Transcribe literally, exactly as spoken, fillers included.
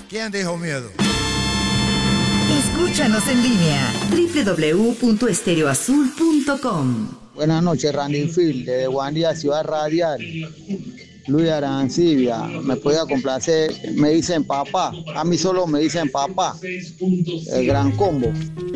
¿Quién dijo miedo? Escúchanos en línea doble u doble u doble u punto estéreo azul punto com. Buenas noches, Randy Field, de Guandía, Ciudad Radial. Luis Arancibia, me podía complacer, me dicen papá, a mí solo me dicen papá, el gran combo.